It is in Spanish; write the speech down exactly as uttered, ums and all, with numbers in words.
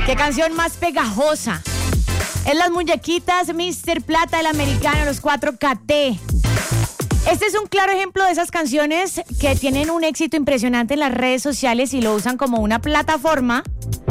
¿Qué canción más pegajosa? Es Las Muñequitas, míster Plata, El Americano, Los cuatro K T. Este es un claro ejemplo de esas canciones que tienen un éxito impresionante en las redes sociales y lo usan como una plataforma